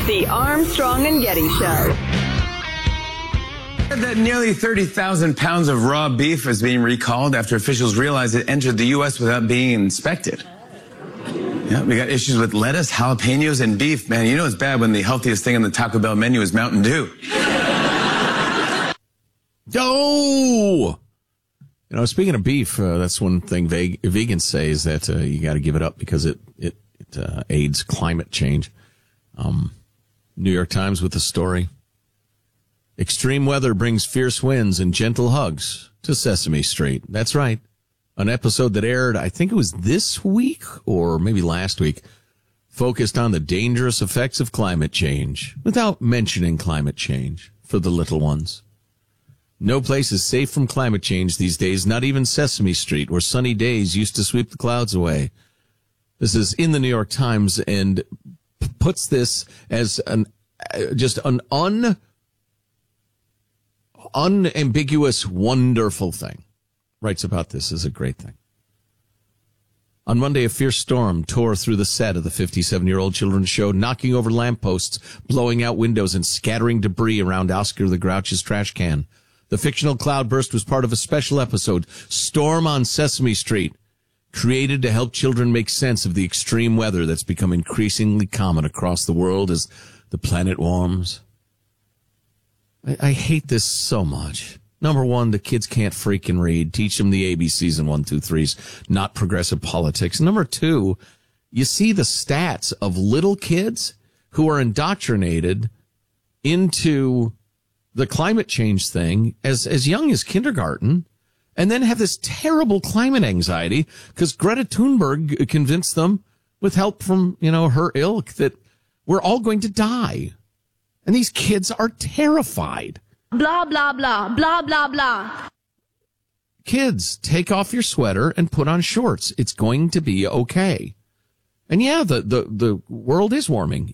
The Armstrong and Getty Show. That nearly 30,000 pounds of raw beef is being recalled after officials realized it entered the U.S. without being inspected. Yeah, we got issues with lettuce, jalapenos, and beef. Man, you know it's bad when the healthiest thing on the Taco Bell menu is Mountain Dew. Oh! You know, speaking of beef, that's one thing vegans say is that you got to give it up because it aids climate change. New York Times with the story. Extreme weather brings fierce winds and gentle hugs to Sesame Street. That's right. An episode that aired, I think it was this week or maybe last week, focused on the dangerous effects of climate change without mentioning climate change for the little ones. No place is safe from climate change these days, not even Sesame Street, where sunny days used to sweep the clouds away. This is in the New York Times and puts this as an unambiguous, wonderful thing. Writes about this as a great thing. On Monday, a fierce storm tore through the set of the 57-year-old children's show, knocking over lampposts, blowing out windows, and scattering debris around Oscar the Grouch's trash can. The fictional cloudburst was part of a special episode, Storm on Sesame Street, created to help children make sense of the extreme weather that's become increasingly common across the world as the planet warms. I hate this so much. Number one, the kids can't freaking read. Teach them the ABCs and 1, 2, 3s, not progressive politics. Number two, you see the stats of little kids who are indoctrinated into the climate change thing as young as kindergarten, and then have this terrible climate anxiety because Greta Thunberg convinced them with help from, her ilk that we're all going to die. And these kids are terrified. Blah, blah, blah, blah, blah, blah. Kids, take off your sweater and put on shorts. It's going to be okay. And yeah, the world is warming.